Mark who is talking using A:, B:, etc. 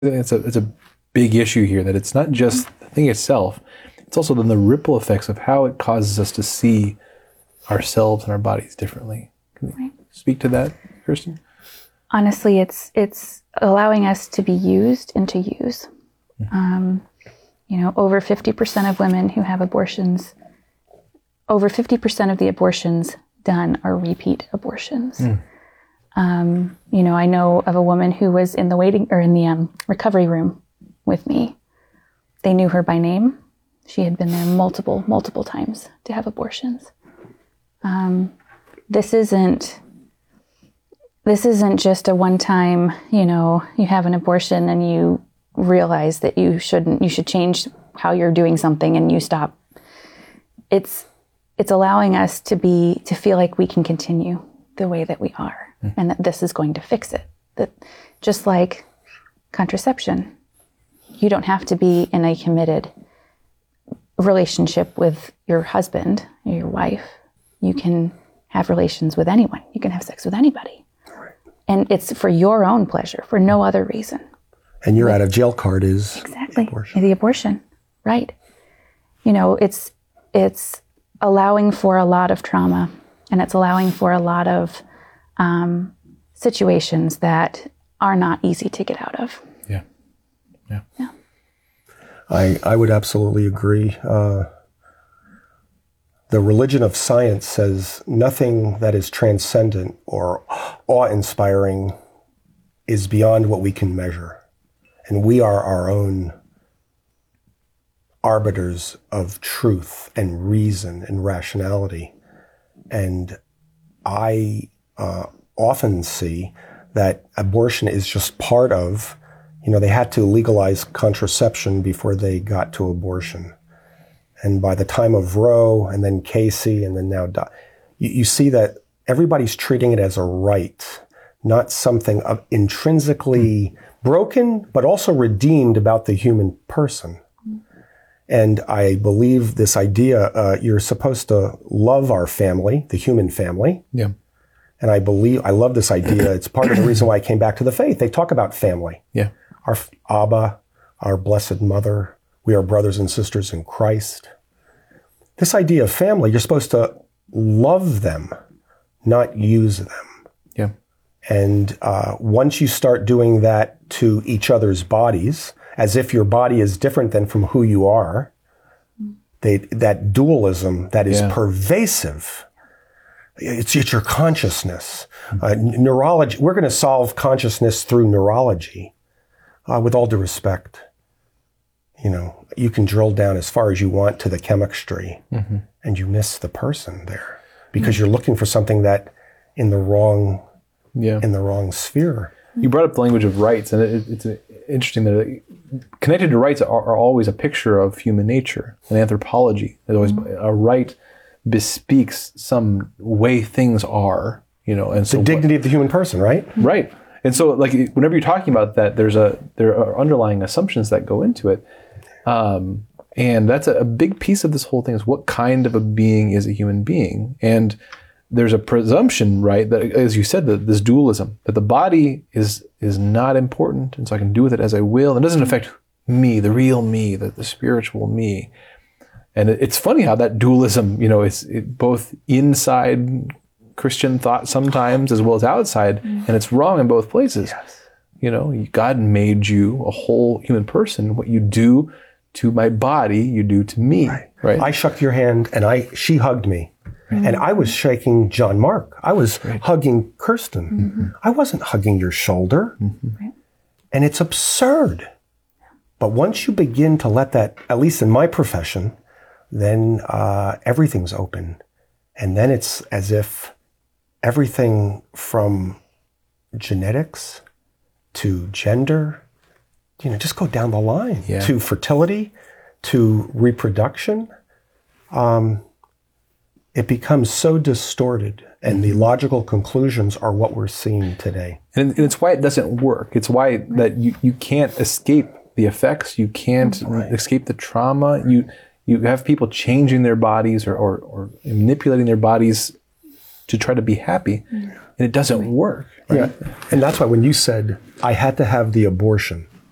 A: It's a big issue here, that it's not just the thing itself, it's also then the ripple effects of how it causes us to see ourselves and our bodies differently. Can you speak to that, Kirsten?
B: Honestly, it's allowing us to be used and to use. Over 50% of women who have abortions, over 50% of the abortions done are repeat abortions. I know of a woman who was in the recovery room with me. They knew her by name. She had been there multiple times to have abortions. This isn't just a one-time, you have an abortion and you realize that you should change how you're doing something and you stop. It's allowing us to feel like we can continue the way that we are, and that this is going to fix it. That just like contraception, you don't have to be in a committed relationship with your husband or your wife. You can have relations with anyone. You can have sex with anybody. Right. And it's for your own pleasure, for no other reason.
C: And your out of jail card is
B: exactly the abortion. Right. It's allowing for a lot of trauma, and it's allowing for a lot of situations that are not easy to get out of.
A: Yeah.
C: I would absolutely agree. The religion of science says nothing that is transcendent or awe-inspiring is beyond what we can measure. And we are our own arbiters of truth and reason and rationality. And I often see that abortion is just part of, they had to legalize contraception before they got to abortion. And by the time of Roe and then Casey and then now, you see that everybody's treating it as a right, not something of intrinsically broken, but also redeemed about the human person. And I believe this idea, you're supposed to love our family, the human family.
A: Yeah.
C: And I love this idea. It's part of the reason why I came back to the faith. They talk about family.
A: Yeah.
C: Our Abba, our Blessed Mother, we are brothers and sisters in Christ. This idea of family, you're supposed to love them, not use them.
A: Yeah.
C: And once you start doing that to each other's bodies, as if your body is different than from who you are, that dualism that is pervasive, it's your consciousness. Neurology, we're going to solve consciousness through neurology. With all due respect, you can drill down as far as you want to the chemistry, and you miss the person there because you're looking for something that in the wrong sphere.
A: You brought up the language of rights, and it's interesting that connected to rights are always a picture of human nature and anthropology. There's always a right bespeaks some way things are, and so
C: the dignity of the human person, right?
A: Right. And so, like, whenever you're talking about that, there are underlying assumptions that go into it, and that's a big piece of this whole thing: is what kind of a being is a human being? And there's a presumption, right, that, as you said, that this dualism, that the body is not important, and so I can do with it as I will. It doesn't affect me, the real me, the spiritual me. And it's funny how that dualism, is both inside Christian thought sometimes as well as outside, and it's wrong in both places. Yes. God made you a whole human person. What you do to my body, you do to me. Right?
C: I shook your hand and she hugged me. Mm-hmm. And I was shaking John Mark. I was hugging Kirsten. Mm-hmm. I wasn't hugging your shoulder. Mm-hmm. And it's absurd. But once you begin to let that, at least in my profession, then everything's open. And then it's as if everything from genetics to gender, just go down the line, to fertility, to reproduction. It becomes so distorted, and the logical conclusions are what we're seeing today.
A: And it's why it doesn't work. It's why that you can't escape the effects. You can't escape the trauma. You have people changing their bodies or manipulating their bodies to try to be happy, and it doesn't work. Right?
C: Yeah. And that's why when you said, I had to have the abortion,